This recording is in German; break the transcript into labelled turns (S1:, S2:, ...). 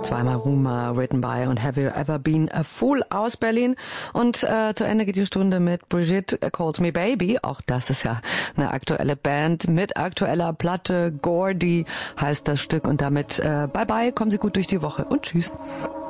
S1: Zweimal Rumour, Written by und Have You Ever Been a Fool aus Berlin. Und zu Ende geht die Stunde mit Brigitte Calls Me Baby. Auch das ist ja eine aktuelle Band mit aktueller Platte. Gordy heißt das Stück. Und damit bye bye, kommen Sie gut durch die Woche und tschüss.